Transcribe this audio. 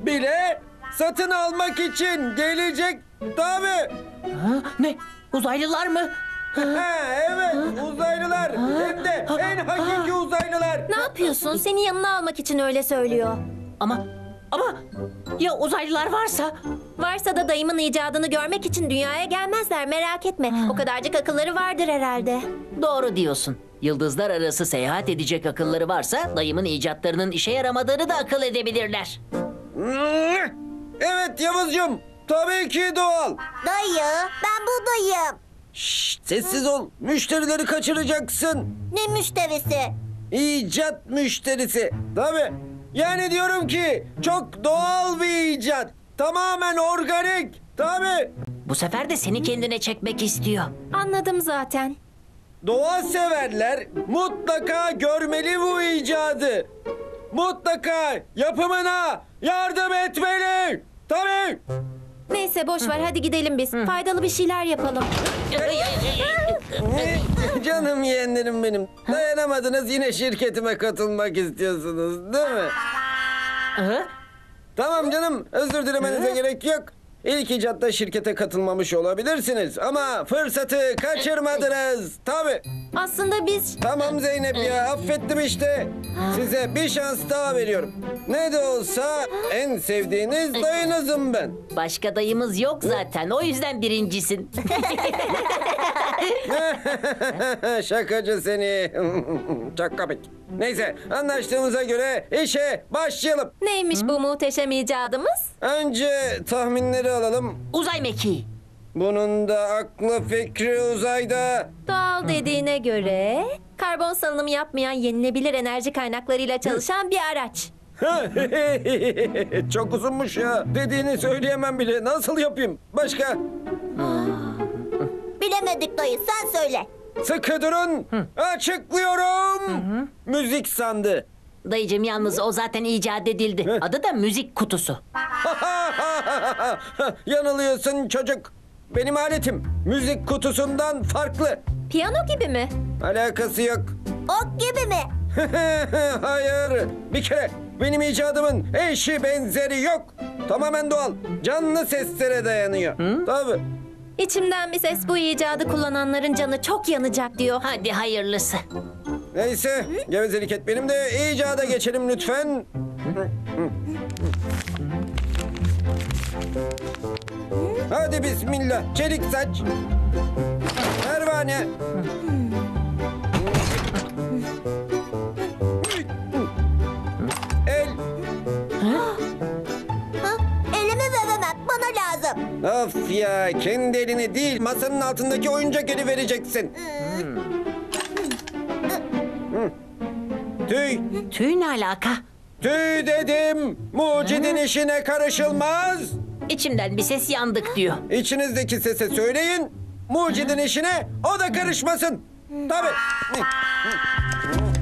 bile satın almak için gelecek tabii. Ha, ne? Uzaylılar mı? Evet, uzaylılar. Hem de en hakiki uzaylılar. Ne yapıyorsun? Seni yanına almak için öyle söylüyor. Ama ya uzaylılar varsa? Varsa da dayımın icadını görmek için dünyaya gelmezler, merak etme. O kadarcık akılları vardır herhalde. Doğru diyorsun. Yıldızlar arası seyahat edecek akılları varsa dayımın icatlarının işe yaramadığını da akıl edebilirler. Evet Yavuzcuğum, tabii ki doğal. Dayı, ben buradayım. Şşt, sessiz ol. Müşterileri kaçıracaksın. Ne müşterisi? İcat müşterisi. Tabii. Yani diyorum ki çok doğal bir icat. Tamamen organik. Tabii. Bu sefer de seni kendine çekmek istiyor. Anladım zaten. Doğa severler mutlaka görmeli bu icadı. Mutlaka yapımına yardım etmeli. Tabii. Neyse boş ver, hadi gidelim biz. Faydalı bir şeyler yapalım. Canım yeğenlerim benim. Dayanamadınız, yine şirketime katılmak istiyorsunuz değil mi? Hı? Tamam canım, özür dilemenize gerek yok. İlk icatta şirkete katılmamış olabilirsiniz ama fırsatı kaçırmadınız. Tabii. Aslında biz... Tamam Zeynep ya, affettim işte. Size bir şans daha veriyorum. Ne de olsa en sevdiğiniz dayınızım ben. Başka dayımız yok zaten. O yüzden birincisin. Şakacı seni. Çok komik. Neyse, anlaştığımıza göre işe başlayalım. Neymiş bu muhteşem icadımız? Önce tahminleri alalım. Uzay mekiği. Bunun da aklı fikri uzayda. Doğal dediğine göre... Karbon salınımı yapmayan yenilebilir enerji kaynaklarıyla çalışan bir araç. Çok uzunmuş ya. Dediğini söyleyemem bile. Nasıl yapayım? Başka? Bilemedik dayı, sen söyle. Sıkı durun. Açıklıyorum. Müzik sandı. Dayıcım yalnız o zaten icat edildi. Adı da müzik kutusu. Yanılıyorsun çocuk. Benim aletim müzik kutusundan farklı. Piyano gibi mi? Alakası yok. Ok gibi mi? Hayır. Bir kere benim icadımın eşi benzeri yok. Tamamen doğal. Canlı seslere dayanıyor. Tabii. İçimden bir ses bu icadı kullananların canı çok yanacak diyor. Hadi hayırlısı. Neyse, gevezelik etmeyelim de icada geçelim lütfen. Hadi bismillah. Çelik saç. Pervane. El. Ha? Elimi veremem, bana lazım. Of ya, kendi elini değil masanın altındaki oyuncak eli vereceksin. Tüy. Tüy ne alaka? Tüy dedim. Mucidin işine karışılmaz. İçimden bir ses yandık diyor. İçinizdeki sese söyleyin. Mucidin işine o da karışmasın. Tabii.